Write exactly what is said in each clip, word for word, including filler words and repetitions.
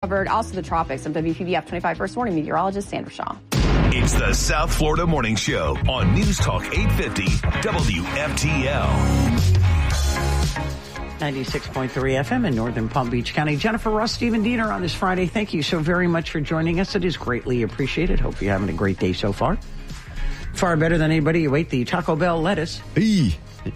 covered. Also the tropics. I'm W P B F twenty-five First Warning Meteorologist Sandra Shaw. It's the South Florida Morning Show on News Talk eight fifty W F T L. ninety-six point three F M in Northern Palm Beach County. Jennifer Ross, Stephen Diener on this Friday. Thank you so very much for joining us. It is greatly appreciated. Hope you're having a great day so far. Far better than anybody. You ate the Taco Bell lettuce. Eee.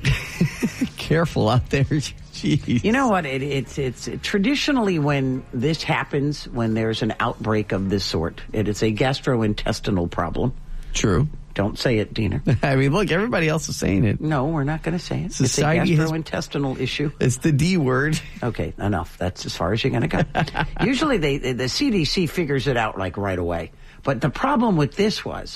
Careful out there. Jeez. You know what? It, it's it's traditionally when this happens, when there's an outbreak of this sort, it is a gastrointestinal problem. True. Don't say it, Diener. I mean, look, everybody else is saying it. No, we're not going to say it. Society it's a gastrointestinal has, issue. It's the D word. Okay, enough. That's as far as you're going to go. Usually they, the C D C figures it out like right away. But the problem with this was,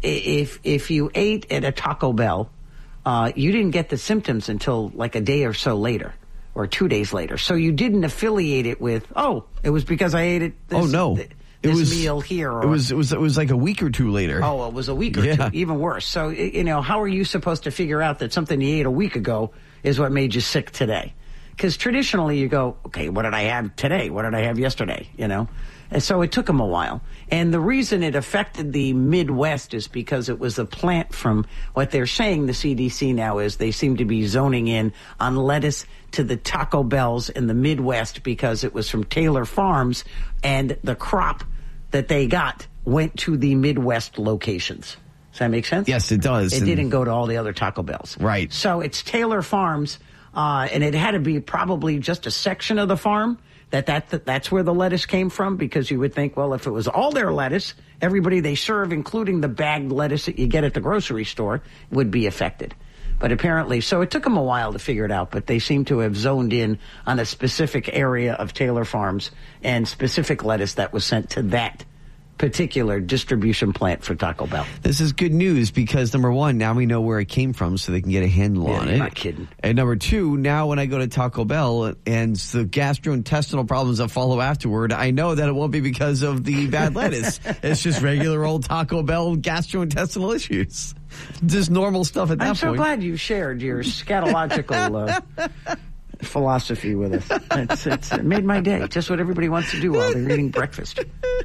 if if you ate at a Taco Bell, uh, you didn't get the symptoms until like a day or so later, or two days later. So you didn't affiliate it with, oh, it was because I ate it. This, oh no. Th- It this was, meal here. Or, it was it was it was like a week or two later. Oh, it was a week or yeah. two, even worse. So, you know, how are you supposed to figure out that something you ate a week ago is what made you sick today? Because traditionally you go, okay, what did I have today? What did I have yesterday? You know? And so it took them a while. And the reason it affected the Midwest is because it was a plant from what they're saying, the C D C now is they seem to be zoning in on lettuce to the Taco Bells in the Midwest because it was from Taylor Farms and the crop that they got went to the Midwest locations. Does that make sense? Yes, it does. It and didn't go to all the other Taco Bells. Right. So it's Taylor Farms, uh, and it had to be probably just a section of the farm that, that that that's where the lettuce came from, because you would think, well, if it was all their lettuce, everybody they serve, including the bagged lettuce that you get at the grocery store, would be affected. But apparently, so it took them a while to figure it out, but they seem to have zoned in on a specific area of Taylor Farms and specific lettuce that was sent to that particular distribution plant for Taco Bell. This is good news because, number one, now we know where it came from so they can get a handle yeah, on you're it. Not kidding. And number two, now when I go to Taco Bell and the gastrointestinal problems that follow afterward, I know that it won't be because of the bad lettuce. It's just regular old Taco Bell gastrointestinal issues. Just normal stuff at that I'm point. so glad you shared your scatological uh, philosophy with us. It's, it's, it made my day. Just what everybody wants to do while they're eating breakfast.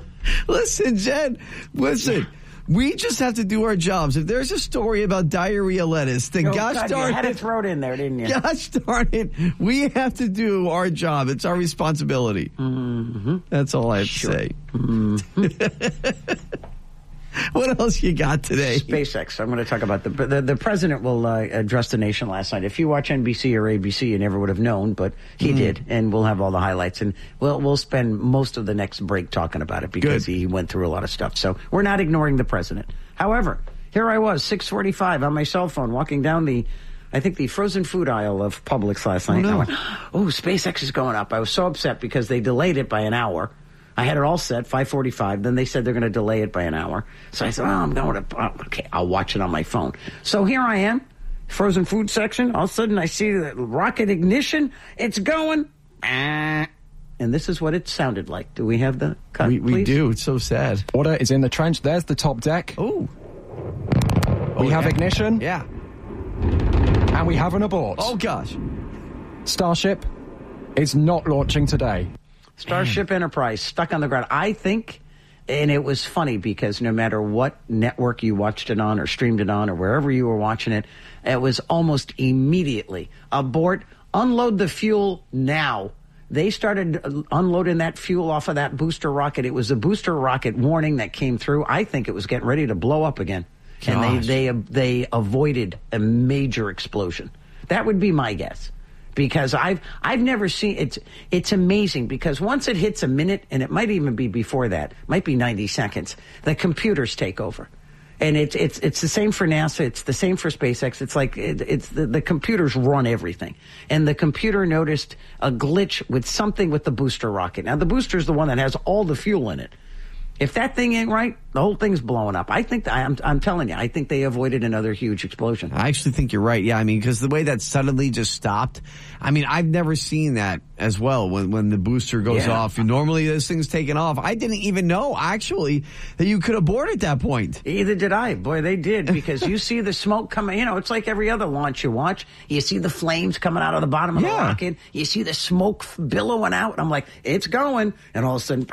Listen, Jen, listen. We just have to do our jobs. If there's a story about diarrhea lettuce, then oh, gosh God, darn you had it. to throw it in there, didn't you? Gosh darn it. We have to do our job. It's our responsibility. Mm-hmm. That's all I have sure. to say. Mm-hmm. What else you got today? SpaceX. I'm going to talk about the the, the president will uh, address the nation last night. If you watch N B C or A B C, you never would have known, but he mm. did, and we'll have all the highlights, and we'll we'll spend most of the next break talking about it because Good. he went through a lot of stuff. So we're not ignoring the president. However, here I was, six forty-five on my cell phone, walking down the, I think the frozen food aisle of Publix last night. Oh, no. And I went, oh, SpaceX is going up. I was so upset because they delayed it by an hour. I had it all set, five forty-five. Then they said they're going to delay it by an hour. So I said, oh, I'm going to, oh, okay, I'll watch it on my phone. So here I am, frozen food section. All of a sudden I see the rocket ignition. It's going. And this is what it sounded like. Do we have the cut, We, we please? do. It's so sad. Order is in the trench. There's the top deck. Oh. We oh, have yeah. ignition. Yeah. And we have an abort. Oh, gosh. Starship is not launching today. Starship Enterprise stuck on the ground. I think, and it was funny because no matter what network you watched it on or streamed it on or wherever you were watching it, it was almost immediately abort, unload the fuel now. They started unloading that fuel off of that booster rocket. It was a booster rocket warning that came through. I think it was getting ready to blow up again. Gosh. And they, they, they avoided a major explosion. That would be my guess. Because I've I've never seen it's it's amazing because once it hits a minute, and it might even be before that, might be ninety seconds, the computers take over. And it's it's it's the same for NASA, it's the same for SpaceX. It's like it, it's the, the computers run everything. And the computer noticed a glitch with something with the booster rocket. Now the booster is the one that has all the fuel in it. If that thing ain't right, the whole thing's blowing up. I think, I'm, I'm telling you, I think they avoided another huge explosion. I actually think you're right. Yeah, I mean, because the way that suddenly just stopped, I mean, I've never seen that as well when, when the booster goes Yeah. off. Normally, this thing's taken off. I didn't even know, actually, that you could abort at that point. Either did I. Boy, they did, because you see the smoke coming. You know, it's like every other launch you watch. You see the flames coming out of the bottom of Yeah. the rocket. You see the smoke billowing out. I'm like, it's going. And all of a sudden,